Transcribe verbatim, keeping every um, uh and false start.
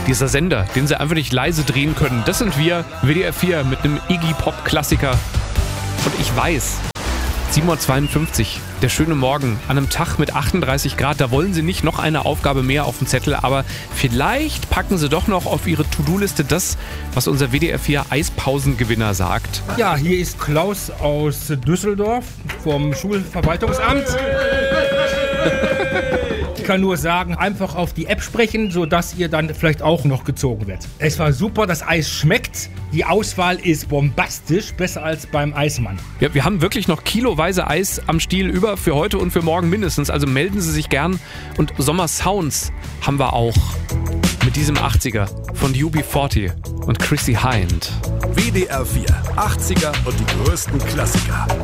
Dieser Sender, den sie einfach nicht leise drehen können. Das sind wir, W D R vier, mit einem Iggy-Pop-Klassiker. Und ich weiß, sieben Uhr zweiundfünfzig, der schöne Morgen, an einem Tag mit achtunddreißig Grad, da wollen Sie nicht noch eine Aufgabe mehr auf dem Zettel, aber vielleicht packen Sie doch noch auf Ihre To-Do-Liste das, was unser W D R vier Eispausengewinner sagt. Ja, hier ist Klaus aus Düsseldorf vom Schulverwaltungsamt. Ich kann nur sagen, einfach auf die App sprechen, sodass ihr dann vielleicht auch noch gezogen werdet. Es war super, das Eis schmeckt. Die Auswahl ist bombastisch, besser als beim Eismann. Ja, wir haben wirklich noch kiloweise Eis am Stiel über für heute und für morgen mindestens. Also melden Sie sich gern. Und Sommer-Sounds haben wir auch mit diesem achtziger von U B vierzig und Chrissy Hind. W D R vier, achtziger und die größten Klassiker.